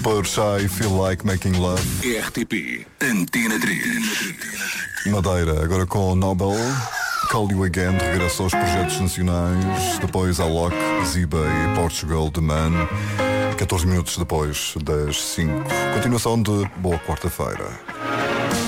Super Shy, Feel Like Making Love. RTP Antena 3. Madeira, agora com Nobel. Call You Again, regressa aos projetos nacionais. Depois Alok, Ziba e Portugal The Man. 14 minutos depois das 5. Continuação de Boa Quarta-feira.